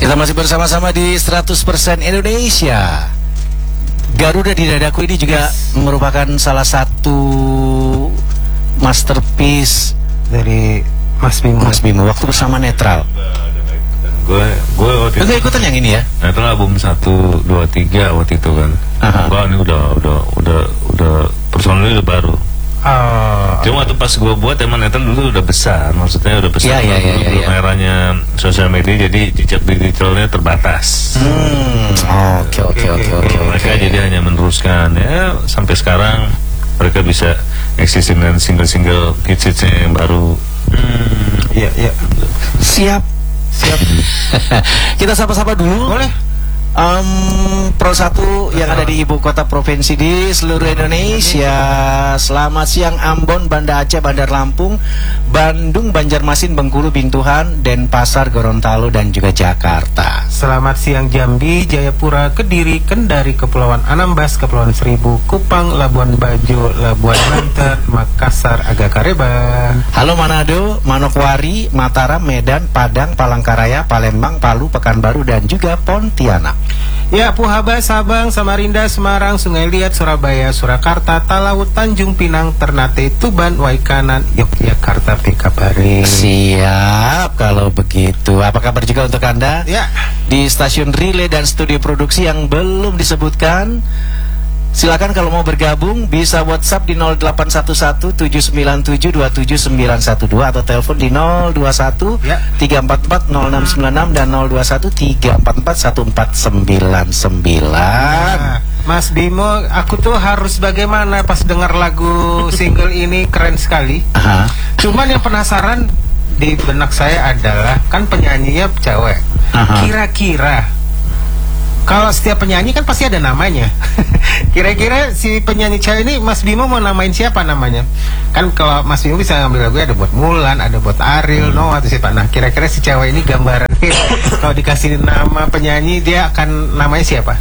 Kita masih bersama-sama di 100% Indonesia. Garuda di Dadaku ini juga merupakan salah satu masterpiece dari Mas Bimo. Waktu bersama Netral. Gue waktu itu ikutan yang ini ya? Netral album 1, 2, 3 waktu itu kan. Wah, ini udah personalnya udah baru. Cuma tuh pas gue buat emang Netral dulu udah besar, maksudnya udah besar. Eranya sosial media, jadi jejak digitalnya terbatas. Oke. Mereka jadi hanya meneruskan ya sampai sekarang mereka bisa eksis dengan single-single hits-hitsnya yang baru. Iya. Siap. Kita sapa-sapa dulu. Boleh. Pro 1 yang ada di ibu kota provinsi di seluruh Indonesia. Selamat siang Ambon, Banda Aceh, Bandar Lampung, Bandung, Banjarmasin, Bengkulu, Bintuhan, Denpasar, Gorontalo, dan juga Jakarta. Selamat siang Jambi, Jayapura, Kediri, Kendari, Kepulauan Anambas, Kepulauan Seribu, Kupang, Labuan Bajo, Labuan Banten, Makassar, Agakareba. Halo Manado, Manokwari, Mataram, Medan, Padang, Palangkaraya, Palembang, Palu, Pekanbaru, dan juga Pontianak. Ya, Puhaba, Sabang, Samarinda, Semarang, Sungai Liat, Surabaya, Surakarta, Talaut, Tanjung Pinang, Ternate, Tuban, Waikanan, Yogyakarta, Pekabari. Siap kalau begitu. Apa kabar juga untuk Anda? Ya. Di stasiun relay dan studio produksi yang belum disebutkan, silakan kalau mau bergabung bisa WhatsApp di 0811-797-27912 atau telepon di 021-344-0696 dan 021-344-1499. Mas Bimo, aku tuh harus bagaimana pas dengar lagu single ini, keren sekali. Cuman yang penasaran di benak saya adalah, kan penyanyinya cewek. Kira-kira kalau setiap penyanyi kan pasti ada namanya. Kira-kira si penyanyi cewek ini Mas Bimo mau namain siapa namanya? Kan kalau Mas Bimo bisa ngambil lagu ada buat Mulan, ada buat Ariel, Noah atau siapa. Nah, kira-kira si cewek ini gambarannya kalau dikasih nama penyanyi dia akan namanya siapa?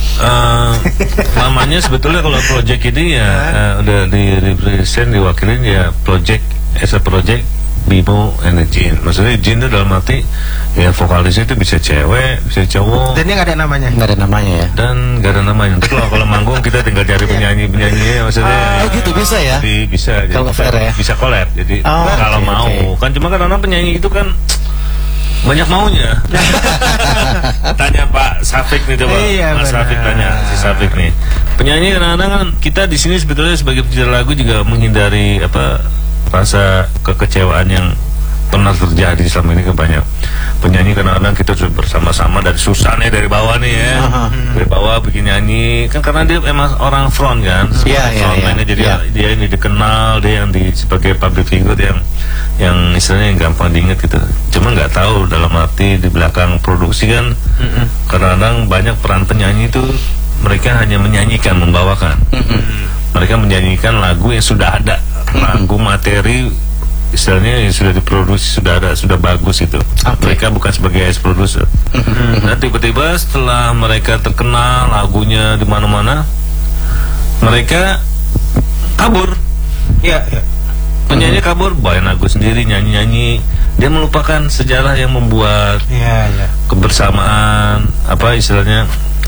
Namanya sebetulnya kalau project ini ya udah dipresent, diwakilin ya project as a project Bimo and the Jin. Maksudnya Jin itu dalam arti ya vokalisnya itu bisa cewek, bisa cowok. Dan dia nggak ada namanya. Nggak ada namanya ya. Dan nggak ada namanya. Nanti kalau manggung kita tinggal cari penyanyi-penyanyinya, maksudnya. Gitu bisa ya. Bisa. Kalau fair ya. Bisa collab. Jadi kalau mau kan cuma kan orang penyanyi itu kan banyak maunya. Tanya Pak Safik nih coba. Mas Safik tanya si Safik nih. Penyanyi kadang-kadang kan kita di sini sebetulnya sebagai pencipta lagu juga menghindari rasa kekecewaan yang pernah terjadi selama ini. Ke banyak penyanyi kadang-kadang kita sudah bersama-sama dari susah nih, dari bawah nih ya, dari bawah bikin nyanyi kan karena dia emang orang front kan, frontman-nya. Jadi dia ini dikenal, dia yang sebagai public figure yang istilahnya yang gampang diingat gitu. Cuma nggak tahu dalam arti di belakang produksi kan kadang-kadang banyak peran penyanyi itu mereka hanya menyanyikan, membawakan. Mereka menyanyikan lagu yang sudah ada, lagu materi istilahnya yang sudah diproduksi, sudah ada, sudah bagus itu. Mereka bukan sebagai as producer. Nah tiba-tiba setelah mereka terkenal lagunya di mana-mana, mereka kabur. Penyanyi kabur, bawain lagu sendiri, nyanyi-nyanyi. Dia melupakan sejarah yang membuat kebersamaan, apa istilahnya,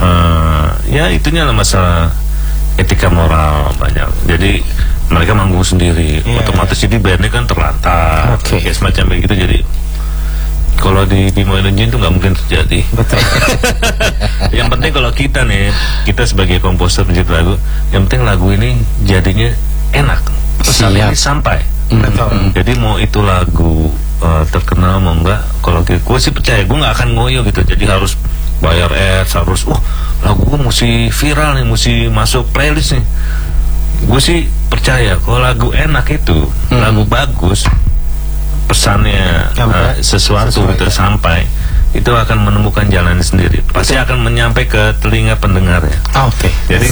ya itunya lah masalah etika moral banyak. Jadi mereka manggung sendiri, otomatis jadi bandnya kan terlantar, ya semacam begitu. Jadi kalau di Bimo and the Jin itu nggak mungkin terjadi. Betul. Yang penting kalau kita nih, kita sebagai komposer pencipta lagu, yang penting lagu ini jadinya enak, pesan ini sampai. Jadi mau itu lagu terkenal mau enggak, kalau gue sih percaya, gue nggak akan ngoyo gitu. Jadi harus bayar ads, harus lagu gue mesti viral nih, mesti masuk playlist nih. Gue sih percaya kalau lagu enak itu, lagu bagus, pesannya sesuatu gitu sampai, itu akan menemukan jalan sendiri. Pasti akan menyampai ke telinga pendengarnya. Jadi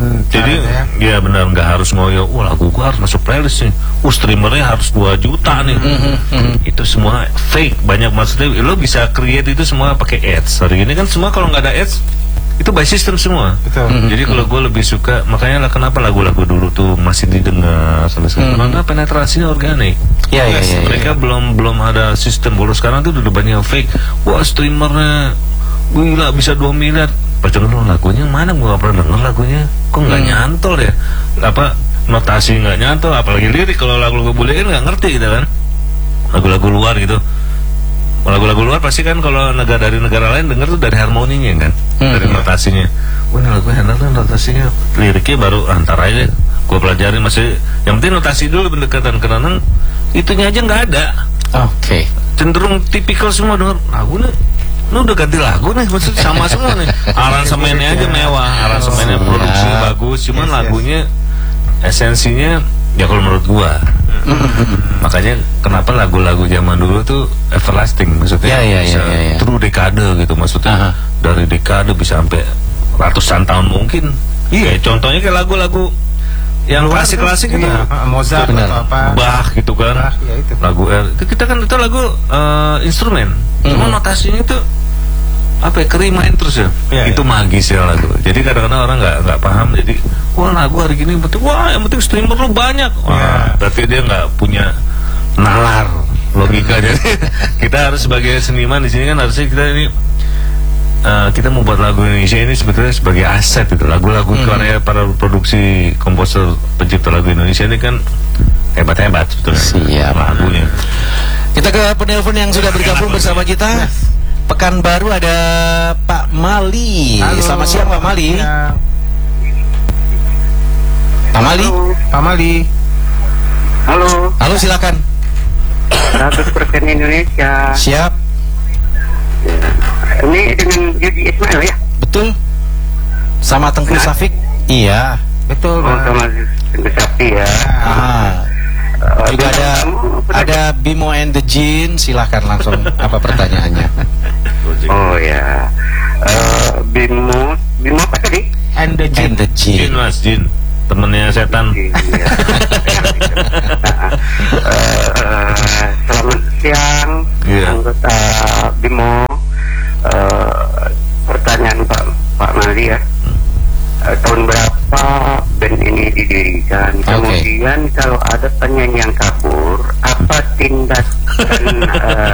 ya benar, nggak harus ngoyo. Lagu gua harus masuk playlist nih. Streamernya harus 2 juta nih. Itu semua fake. Banyak, maksudnya lo bisa create itu semua pakai ads. Hari ini kan semua kalau nggak ada ads itu by system semua. Jadi kalau gue lebih suka, makanya lah kenapa lagu-lagu dulu tuh masih didengar sampai sekarang, karena penetrasinya organik. Ya, mereka belum ada sistem. Kalau sekarang tuh udah banyak fake. Wah, streamernya gila bisa 2 miliar. Pas denger lagunya mana, gue gak pernah denger lagunya. Kok nggak nyantol ya? Apa notasi nggak nyantol, apalagi lirik. Kalau lagu-lagu bule kan nggak ngerti gitu kan. Lagu-lagu luar gitu. Lagu-lagu luar pasti kan kalau dari negara lain denger tuh dari harmoninya kan, dari notasinya. Wah, ini lagunya enak kan notasinya, liriknya baru antara aja. Gue pelajari masih, yang penting notasi dulu pendekatan, karena itunya aja nggak ada. Oke. Cenderung tipikal semua denger lagu nih. Ini udah ganti lagu nih, maksudnya sama semua nih. Aransemennya aja mewah, aransemennya produksi bagus, cuman lagunya esensinya ya kalau menurut gua. Makanya kenapa lagu-lagu zaman dulu tuh everlasting, maksudnya bisa terus dekade gitu, maksudnya dari dekade bisa sampai ratusan tahun mungkin. Iya, contohnya kayak lagu-lagu yang klasik-klasik gitu, Mozart atau apa, Bach gitu kan, ya itu. Lagu itu kita kan itu lagu instrumen, cuma notasinya itu apa ya, kerimain terus ya, itu magis ya lagu. Jadi kadang-kadang orang nggak paham, jadi wah lagu hari gini betul, wah yang penting streamer lu banyak, wah berarti dia nggak punya nalar logika. Jadi kita harus sebagai seniman di sini kan harusnya kita ini kita membuat lagu Indonesia ini sebetulnya sebagai aset itu. Lagu-lagu karya para produksi komposer pencipta lagu Indonesia ini kan hebat-hebat sebetulnya. Siap. Lagunya. Kita ke penelpon yang sudah bergabung bersama kita. Pekanbaru ada Pak Mali. Halo. Selamat siang Pak Mali. Ya. Pak Mali. Pak Mali. Halo. Halo, silakan. 100% Indonesia. Siap. Ini dengan Yudi Ismail ya? Betul. Sama Tengku Safik. Iya. Betul, Oh, sama Tengku Sapi ya. Juga ada Bimo and the Jin. Silahkan langsung apa pertanyaannya. Oh ya. Bimo apa tadi? And the And the Jin Jin. mas, Jin temennya setan. Iya. Selamat siang, anggota Bimo. Pertanyaan Pak Mali ya. Tahun berapa band ini didirikan? Kemudian kalau ada penyanyi yang kabur, apa tindakan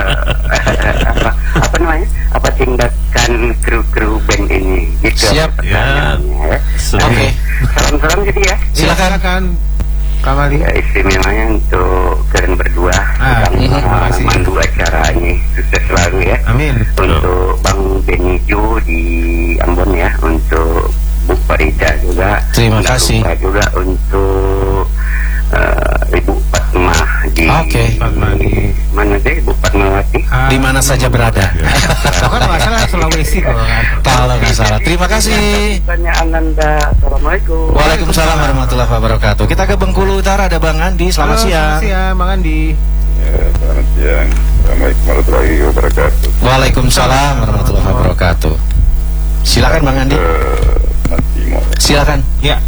apa namanya? Apa tindakan kru band ini? Gitu. Siap. Ya. Oke. Salam-salam jadi ya. Silakan Pak Mali. Ya, istimewanya untuk kalian berdua terima kasih. mandu acara ini, sukses selalu ya. Amin. Untuk Bang Benijo di Ambon ya, untuk Bu Farida juga. Terima kasih. Juga untuk Ibu Fatma di mana deh Ibu Fatmawati? Di mana saja berada. Kan masalah Sulawesi Kalau nggak salah. Terima kasih. Pertanyaan Anda. Assalamualaikum. Waalaikumsalam warahmatullahi wabarakatuh. Kita ke Bengkulu Utara, ada Bang Andi. Selamat siang. Selamat siang, Bang Andi. Ya, selamat siang. Assalamualaikum warahmatullahi wabarakatuh. Waalaikumsalam warahmatullahi wabarakatuh. Silakan Bang Andi. Mas Timo. Silakan. Ya.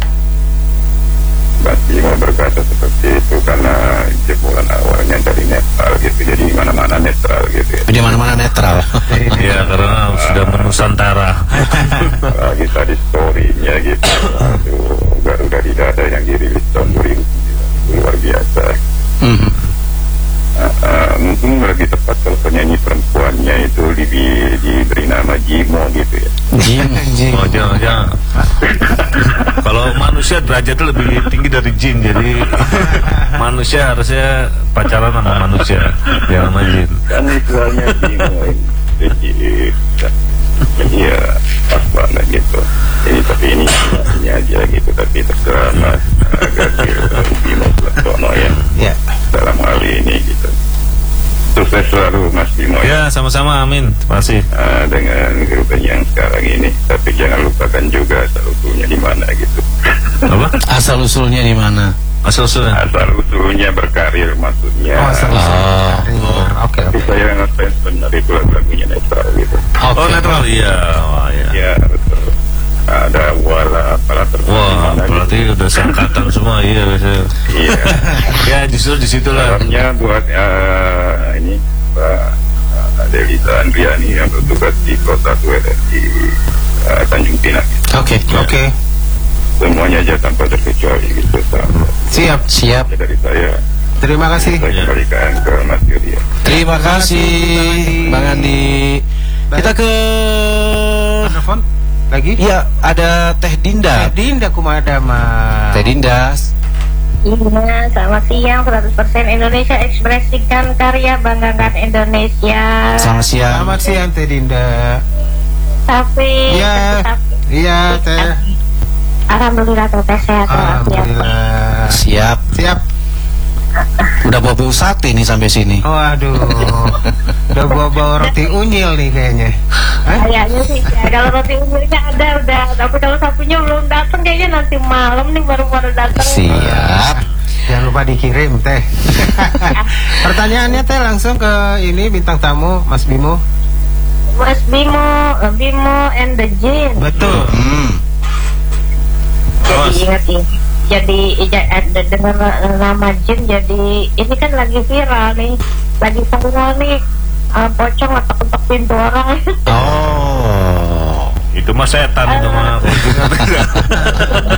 Mas Timo berkata seperti itu karena jebolan awalnya dari netral gitu, jadi mana-mana netral gitu ya. Di mana-mana netral. Iya, karena sudah menusantara. Kita di story-nya gitu. Aduh, Garuda di dada yang dirilis tahun 2009 luar biasa. Mungkin lebih tepat kalau penyanyi perempuannya itu diberi nama Jimo gitu ya. Jin. Oh, jangan. Kalau manusia derajatnya lebih tinggi dari jin, jadi manusia harusnya pacaran sama manusia, jangan sama jin. Kan istilahnya Jimo ini. Iya, pas banget gitu. Tapi ini aja gitu, tapi terserah Mas Gagil Bimo Platono ya. Dalam hal ini gitu. Sukses selalu Mas Bimo ya. Sama-sama, amin. Terima kasih. Dengan grup yang sekarang ini, tapi jangan lupakan juga asal usulnya di mana gitu. Apa? Asal usulnya di mana? Asal usulnya berkarir maksudnya. Oke. Tapi saya ngefans benar itu lagunya netral gitu. Oh, netral, iya. Wah, ya. Ya betul. Ada wala apalah terus. Wah, berarti gitu. udah sangkatan semua, iya biasanya. Iya. Ya, justru di situlah. Salamnya buat ini Pak Delita Andriani yang bertugas di Kota di Tanjung Pinang. Oke. Semuanya aja tanpa terkecuali gitu. Siap. Dari saya Terima kasih. Saya kembalikan ke Mas Yudi. Terima kasih Bang Andi. Kita ke telepon lagi? Iya, ada Teh Dinda. Teh Dinda kumada Mas. Teh Dinda. Iya, selamat siang. 100% Indonesia, ekspresikan karya, banggakan Indonesia. Selamat siang. Selamat siang Teh Dinda. Tapi Iya Teh. Alhamdulillah Teh sehat. Alhamdulillah. Siap. Udah bawa sate nih sampai sini. Waduh. Udah bawa roti unyil nih kayaknya. Kayaknya sih ya, kalau roti unyilnya ada udah, tapi kalau sapunya belum datang, kayaknya nanti malam nih baru datang. Siap. Jangan lupa dikirim Teh. Pertanyaannya Teh langsung ke ini bintang tamu Mas Bimo. Mas Bimo and the Jin. Betul. Jadi ingat ini. Jadi dengan nama Jin, jadi ini kan lagi viral nih, lagi viral nih, pocong ngetok-ngetok pintu orang. Oh, itu mah setan itu mah.